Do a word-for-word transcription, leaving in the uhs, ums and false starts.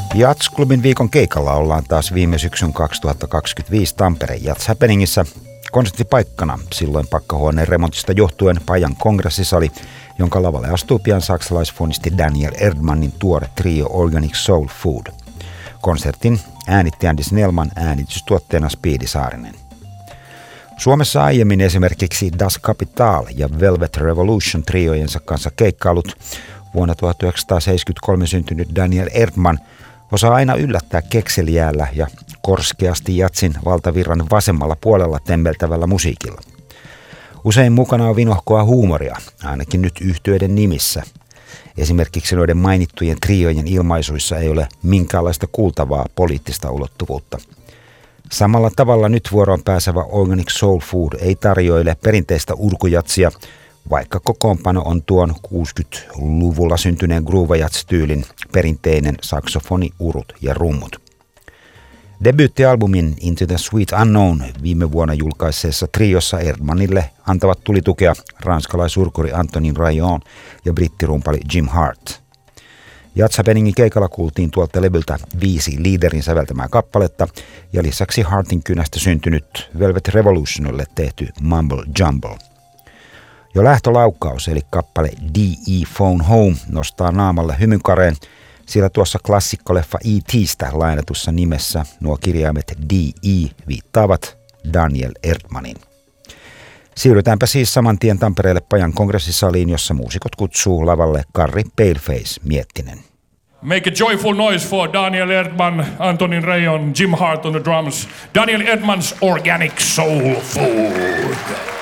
Jazz-klubin viikon keikalla ollaan taas viime syksyn kaksituhattakaksikymmentäviisi Tampereen Jazz Happeningissa. Konserttipaikkana silloin pakkahuoneen remontista johtuen Pajan kongressisali, jonka lavalle astuu pian saksalaisfonisti Daniel Erdmannin tuore trio Organic Soul Food. Konsertin äänitti Andy Snellman, äänitystuotteena Speedy Saarinen. Suomessa aiemmin esimerkiksi Das Kapital ja Velvet Revolution triojensa kanssa keikkailut. Vuonna tuhatyhdeksänsataaseitsemänkymmentäkolme syntynyt Daniel Erdman osaa aina yllättää kekseliäällä ja korskeasti jatsin valtavirran vasemmalla puolella temmeltävällä musiikilla. Usein mukana on vinohkoa huumoria, ainakin nyt yhtyeiden nimissä. Esimerkiksi noiden mainittujen triojen ilmaisuissa ei ole minkäänlaista kuultavaa poliittista ulottuvuutta. Samalla tavalla nyt vuoroon pääsevä Organic Soul Food ei tarjoile perinteistä urkujatsia, vaikka kokoonpano on tuon kuusikymmentäluvulla syntyneen groove-jazz-tyylin perinteinen saksofoni, urut ja rummut. Debyyttialbumin Into the Sweet Unknown viime vuonna julkaisseessa triossa Erdmanille antavat tulitukea ranskalaisurkuri Antonin Rayon ja brittirumpali Jim Hart. Jazz Happeningin keikalla kuultiin tuolta levyltä viisi liiderin säveltämää kappaletta ja lisäksi Hartin kynästä syntynyt Velvet Revolutionille tehty Mumble Jumble. Jo lähtölaukaus eli kappale D E Phone Home nostaa naamalle hymynkareen, sillä tuossa klassikkoleffa E T:stä lainatussa nimessä nuo kirjaimet D E viittaavat Daniel Erdmanin. Siirrytäänpä siis saman tien Tampereelle Pajan kongressisaliin, jossa muusikot kutsuu lavalle Karri Paleface Miettinen. Make a joyful noise for Daniel Erdman, Antonin Rayon, Jim Hart on the drums. Daniel Erdman's Organic Soul Food.